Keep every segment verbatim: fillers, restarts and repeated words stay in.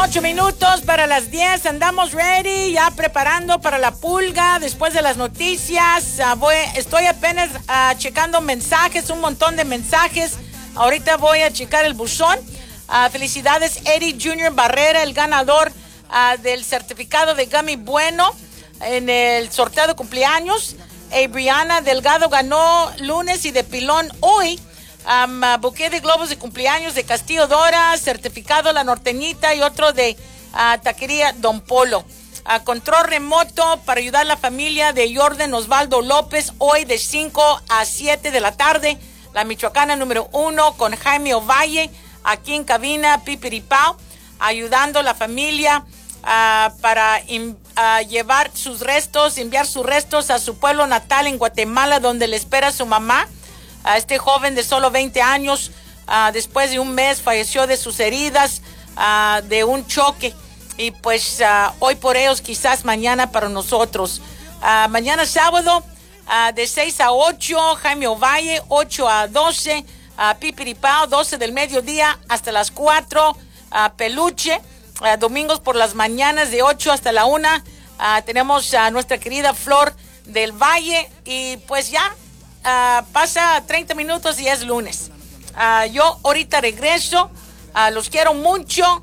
ocho minutos para las diez. Andamos ready, ya preparando para la pulga después de las noticias. Uh, voy, estoy apenas uh, checando mensajes, un montón de mensajes. Ahorita voy a checar el buzón. Uh, felicidades, Eddie junior Barrera, el ganador uh, del certificado de Gummy Bueno en el sorteo de cumpleaños. Eh, Brianna Delgado ganó lunes y de pilón hoy. Um, uh, buqué de globos de cumpleaños de Castillo Dora, certificado La Norteñita y otro de uh, taquería Don Polo. Uh, control remoto para ayudar a la familia de Jordan Osvaldo López hoy de cinco a siete de la tarde. La Michoacana número uno con Jaime Ovalle aquí en cabina Pipiripao, ayudando a la familia uh, para in, uh, llevar sus restos, enviar sus restos a su pueblo natal en Guatemala, donde le espera su mamá. A este joven de solo veinte años, uh, después de un mes, falleció de sus heridas, uh, de un choque. Y pues uh, hoy por ellos, quizás mañana para nosotros. Uh, mañana sábado, uh, de seis a ocho, Jaime Ovalle, ocho a doce, uh, Pipiripao, doce del mediodía hasta las cuatro, uh, Peluche. Uh, domingos por las mañanas, de ocho hasta la una, uh, tenemos a nuestra querida Flor del Valle. Y pues ya. Uh, pasa treinta minutos y es lunes. Uh, yo ahorita regreso. Uh, los quiero mucho.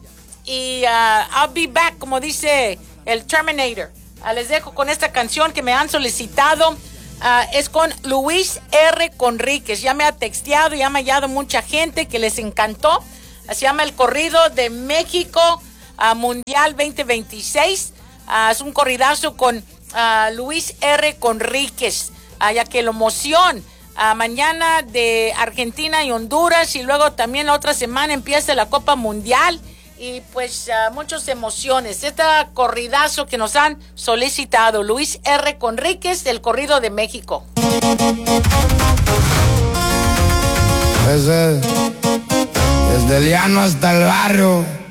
Y uh, I'll be back, como dice el Terminator. Uh, les dejo con esta canción que me han solicitado. Uh, es con Luis R. Conríquez. Ya me ha texteado, ya me ha hallado mucha gente que les encantó. Uh, se llama El Corrido de México uh, Mundial veinte veintiséis. Uh, es un corridazo con uh, Luis R. Conríquez. Uh, ya que la emoción uh, mañana de Argentina y Honduras, y luego también la otra semana empieza la Copa Mundial y pues uh, muchas emociones. Este corridazo que nos han solicitado, Luis R. Conríquez, del Corrido de México. Ese, desde el llano hasta el barrio.